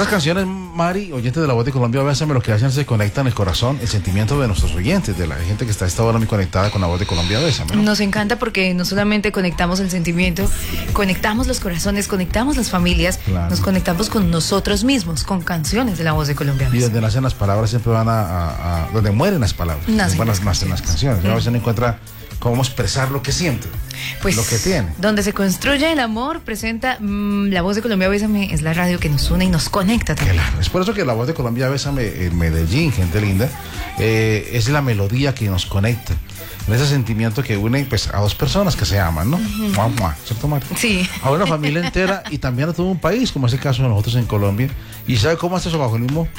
Estas canciones, Mari, oyentes de La Voz de Colombia, Bésame, lo que hacen se conectan el corazón, el sentimiento de nuestros oyentes, de la gente que está a esta hora muy conectada con La Voz de Colombia, Bésame, ¿no? Nos encanta porque no solamente conectamos el sentimiento, conectamos los corazones, conectamos las familias, Claro. nos conectamos con nosotros mismos, con canciones de La Voz de Colombia. Y donde nacen las palabras siempre van donde mueren las palabras, Nacen van las nacen las canciones. A veces no encuentra cómo expresar lo que siente, Pues lo que tiene. donde se construye el amor, presenta La Voz de Colombia, Bésame, es la radio que nos une y nos conecta también. Claro, es por eso que La Voz de Colombia, Bésame, en Medellín, gente linda, es la melodía que nos conecta, en ese sentimiento que une pues a dos personas que se aman, ¿no? Mua, mua, ¿cierto, Mari? Sí. A una familia entera y también a todo un país, como es el caso de nosotros en Colombia. ¿Y sabe cómo hace eso bajo el mismo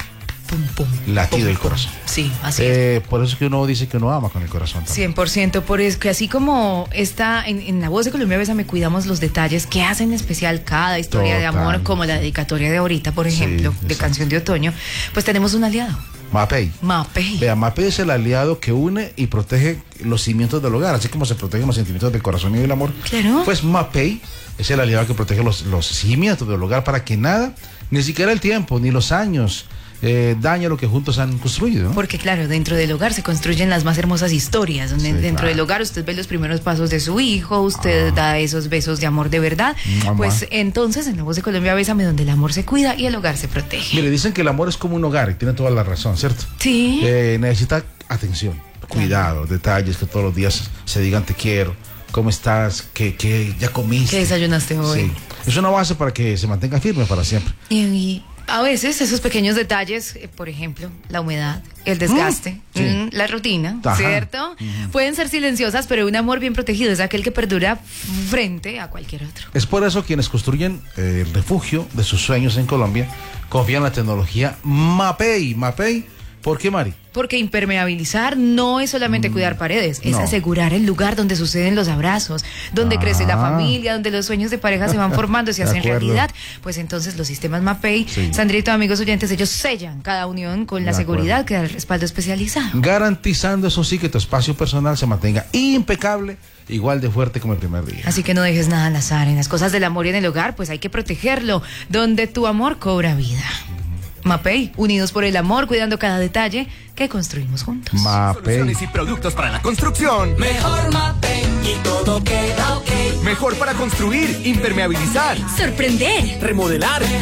latido del corazón? Sí, así es. Por eso es que uno dice que uno ama con el corazón también. 100%, por eso que así como está en La Voz de Colombia, Bésame, cuidamos los detalles que hacen especial cada historia de amor, Total. como la dedicatoria de ahorita, por Sí, ejemplo, de exacto. Canción de Otoño, pues tenemos un aliado, Mapei. Mapei. Vea, Mapei es el aliado que une y protege los cimientos del hogar, así como se protegen los sentimientos del corazón y del amor. Claro. Pues Mapei es el aliado que protege los cimientos del hogar para que nada, ni siquiera el tiempo, ni los años, dañe lo que juntos han construido, ¿no? Porque claro, dentro del hogar se construyen las más hermosas historias, donde Sí, dentro claro. del hogar usted ve los primeros pasos de su hijo, usted da esos besos de amor de verdad, Mamá. pues entonces en La Voz de Colombia, Bésame, donde el amor se cuida y el hogar se protege. Mire, dicen que el amor es como un hogar y tiene toda la razón, ¿cierto? Sí. Necesita atención, cuidado, detalles, que todos los días se digan te quiero, ¿cómo estás? ¿Qué ya comiste? ¿Qué desayunaste hoy? Sí. Es una base para que se mantenga firme para siempre. Y a veces esos pequeños detalles, por ejemplo, la humedad, el desgaste, sí. La rutina, Ajá. ¿cierto? Pueden ser silenciosas, pero un amor bien protegido es aquel que perdura frente a cualquier otro. Es por eso quienes construyen el refugio de sus sueños en Colombia confían en la tecnología Mapei. Mapei, ¿por qué, Mari? Porque impermeabilizar no es solamente cuidar paredes, es no. asegurar el lugar donde suceden los abrazos, donde crece la familia, donde los sueños de pareja se van formando y se De hacen acuerdo. realidad. Pues entonces los sistemas Mapei, Sí. Sandrito, amigos oyentes, ellos sellan cada unión con la De seguridad acuerdo. que da el respaldo especializado. Garantizando, eso sí, que tu espacio personal se mantenga impecable, igual de fuerte como el primer día. Así que no dejes nada al azar. En las cosas del amor y en el hogar, pues hay que protegerlo, donde tu amor cobra vida. Mapei, unidos por el amor, cuidando cada detalle que construimos juntos. Mapei. Soluciones y productos para la construcción. Mejor Mapei y todo queda ok. Mejor para construir, impermeabilizar, Sorprender. remodelar.